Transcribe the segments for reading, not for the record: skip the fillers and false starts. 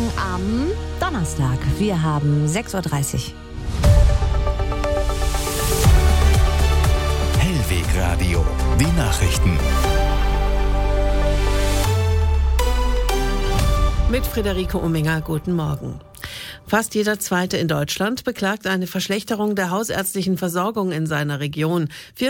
am Donnerstag. Wir haben 6.30 Uhr. Hellweg Radio, die Nachrichten. Mit Friederike Umminger, guten Morgen. Fast jeder Zweite in Deutschland beklagt eine Verschlechterung der hausärztlichen Versorgung in seiner Region.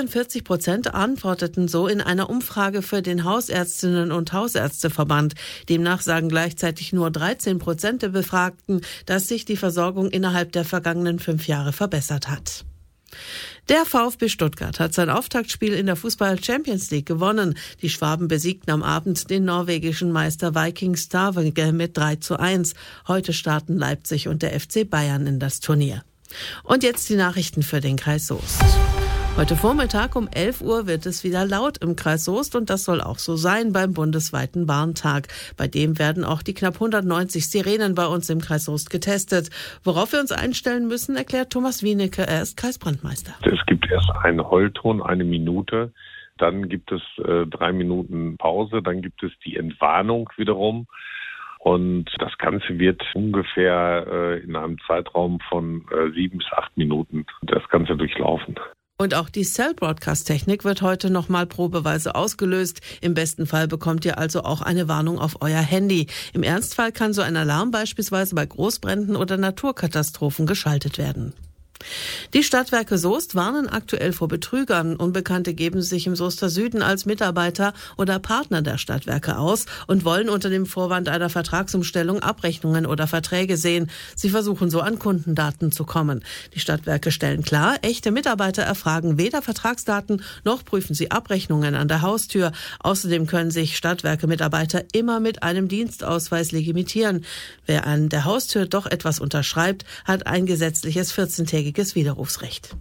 44% antworteten so in einer Umfrage für den Hausärztinnen- und Hausärzteverband. Demnach sagen gleichzeitig nur 13% der Befragten, dass sich die Versorgung innerhalb der vergangenen 5 Jahre verbessert hat. Der VfB Stuttgart hat sein Auftaktspiel in der Fußball-Champions League gewonnen. Die Schwaben besiegten am Abend den norwegischen Meister Viking Stavanger mit 3:1. Heute starten Leipzig und der FC Bayern in das Turnier. Und jetzt die Nachrichten für den Kreis Soest. Heute Vormittag um 11 Uhr wird es wieder laut im Kreis Soest und das soll auch so sein beim bundesweiten Warntag. Bei dem werden auch die knapp 190 Sirenen bei uns im Kreis Soest getestet. Worauf wir uns einstellen müssen, erklärt Thomas Wienecke, er ist Kreisbrandmeister. Es gibt erst einen Heulton, 1 Minute, dann gibt es 3 Minuten Pause, dann gibt es die Entwarnung wiederum. Und das Ganze wird ungefähr in einem Zeitraum von 7 bis 8 Minuten das Ganze durchlaufen. Und auch die Cell-Broadcast-Technik wird heute nochmal probeweise ausgelöst. Im besten Fall bekommt ihr also auch eine Warnung auf euer Handy. Im Ernstfall kann so ein Alarm beispielsweise bei Großbränden oder Naturkatastrophen geschaltet werden. Die Stadtwerke Soest warnen aktuell vor Betrügern. Unbekannte geben sich im Soester Süden als Mitarbeiter oder Partner der Stadtwerke aus und wollen unter dem Vorwand einer Vertragsumstellung Abrechnungen oder Verträge sehen. Sie versuchen so an Kundendaten zu kommen. Die Stadtwerke stellen klar, echte Mitarbeiter erfragen weder Vertragsdaten noch prüfen sie Abrechnungen an der Haustür. Außerdem können sich Stadtwerke-Mitarbeiter immer mit einem Dienstausweis legitimieren. Wer an der Haustür doch etwas unterschreibt, hat ein gesetzliches 14-tägiges Widerrufsrecht.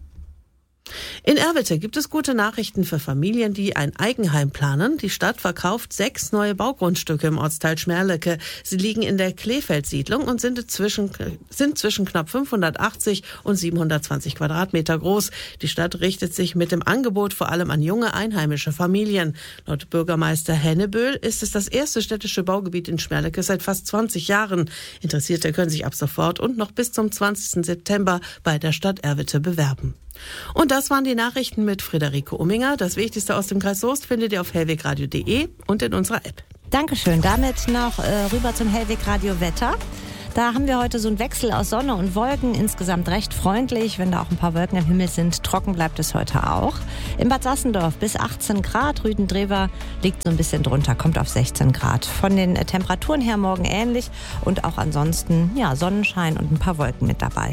In Erwitte gibt es gute Nachrichten für Familien, die ein Eigenheim planen. Die Stadt verkauft 6 neue Baugrundstücke im Ortsteil Schmerlecke. Sie liegen in der Kleefeld-Siedlung und sind zwischen knapp 580 und 720 Quadratmeter groß. Die Stadt richtet sich mit dem Angebot vor allem an junge einheimische Familien. Laut Bürgermeister Henneböhl ist es das erste städtische Baugebiet in Schmerlecke seit fast 20 Jahren. Interessierte können sich ab sofort und noch bis zum 20. September bei der Stadt Erwitte bewerben. Und das waren die Nachrichten mit Friederike Umminger. Das Wichtigste aus dem Kreis Soest findet ihr auf hellwegradio.de und in unserer App. Dankeschön. Damit noch rüber zum Hellweg Radio Wetter. Da haben wir heute so einen Wechsel aus Sonne und Wolken. Insgesamt recht freundlich. Wenn da auch ein paar Wolken im Himmel sind, trocken bleibt es heute auch. In Bad Sassendorf bis 18 Grad. Rüden-Drewer liegt so ein bisschen drunter, kommt auf 16 Grad. Von den Temperaturen her morgen ähnlich und auch ansonsten Sonnenschein und ein paar Wolken mit dabei.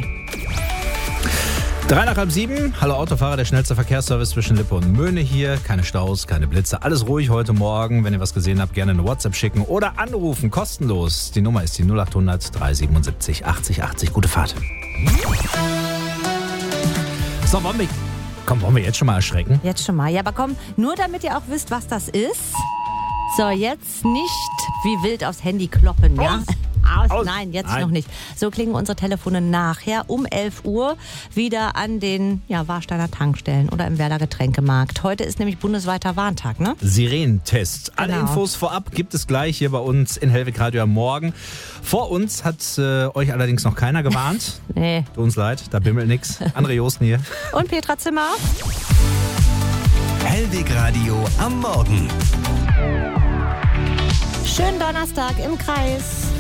7:03. Hallo Autofahrer, der schnellste Verkehrsservice zwischen Lippe und Möhne hier. Keine Staus, keine Blitze, alles ruhig heute Morgen. Wenn ihr was gesehen habt, gerne eine WhatsApp schicken oder anrufen, kostenlos. Die Nummer ist die 0800 377 80 80. Gute Fahrt. So, wollen wir jetzt schon mal erschrecken? Jetzt schon mal. Ja, aber komm, nur damit ihr auch wisst, was das ist. So, jetzt nicht wie wild aufs Handy kloppen, ja? Nein, jetzt noch nicht. So klingen unsere Telefone nachher um 11 Uhr wieder an den Warsteiner Tankstellen oder im Werder Getränkemarkt. Heute ist nämlich bundesweiter Warntag, ne? Sirenentest. Alle Genau. Infos vorab gibt es gleich hier bei uns in Hellweg Radio am Morgen. Vor uns hat euch allerdings noch keiner gewarnt. Nee. Tut uns leid, da bimmelt nix. André Josten hier. Und Petra Zimmer? Hellweg Radio am Morgen. Schönen Donnerstag im Kreis.